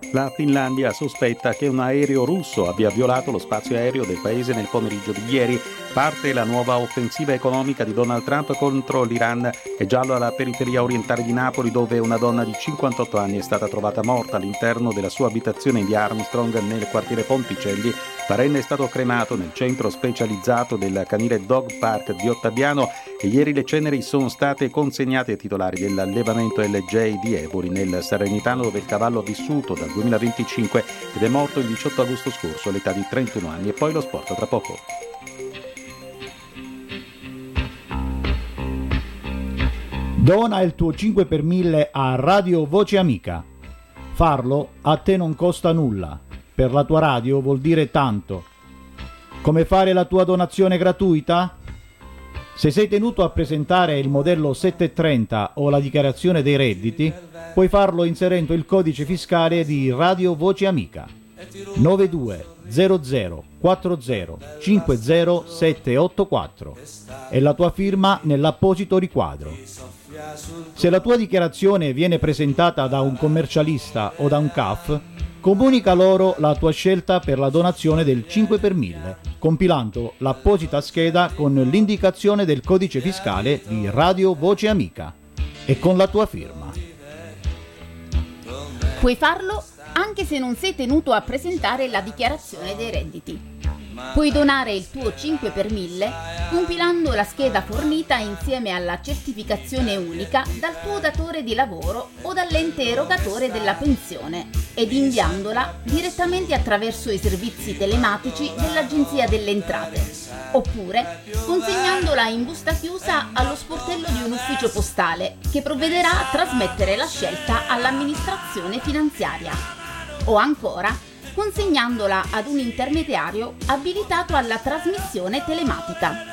La Finlandia sospetta che un aereo russo abbia violato lo spazio aereo del paese nel pomeriggio di ieri. Parte la nuova offensiva economica di Donald Trump contro l'Iran. È giallo alla periferia orientale di Napoli, dove una donna di 58 anni è stata trovata morta all'interno della sua abitazione in via Armstrong nel quartiere Ponticelli. Parenne è stato cremato nel centro specializzato del canile Dog Park di Ottaviano e ieri le ceneri sono state consegnate ai titolari dell'allevamento LJ di Eboli nel Salernitano, dove il cavallo ha vissuto dal 2025 ed è morto il 18 agosto scorso all'età di 31 anni. E poi lo sport tra poco. Dona il tuo 5 per 1000 a Radio Voce Amica. Farlo a te non costa nulla. Per la tua radio vuol dire tanto. Come fare la tua donazione gratuita? Se sei tenuto a presentare il modello 730 o la dichiarazione dei redditi, puoi farlo inserendo il codice fiscale di Radio Voce Amica 9200 40 50 784 e la tua firma nell'apposito riquadro. Se la tua dichiarazione viene presentata da un commercialista o da un CAF, comunica loro la tua scelta per la donazione del 5 per 1000, compilando l'apposita scheda con l'indicazione del codice fiscale di Radio Voce Amica e con la tua firma. Puoi farlo anche se non sei tenuto a presentare la dichiarazione dei redditi. Puoi donare il tuo 5 per 1000 compilando la scheda fornita insieme alla certificazione unica dal tuo datore di lavoro o dall'ente erogatore della pensione ed inviandola direttamente attraverso i servizi telematici dell'Agenzia delle Entrate, oppure consegnandola in busta chiusa allo sportello di un ufficio postale che provvederà a trasmettere la scelta all'amministrazione finanziaria, o ancora consegnandola ad un intermediario abilitato alla trasmissione telematica.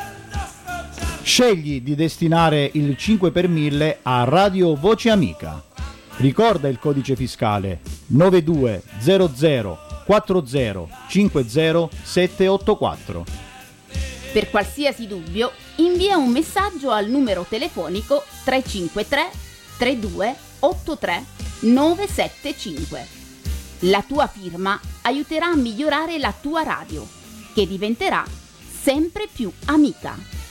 Scegli di destinare il 5 per 1000 a Radio Voce Amica. Ricorda il codice fiscale 9200 40 50 784. Per qualsiasi dubbio, invia un messaggio al numero telefonico 353 32 83 975. La tua firma aiuterà a migliorare la tua radio, che diventerà sempre più amica.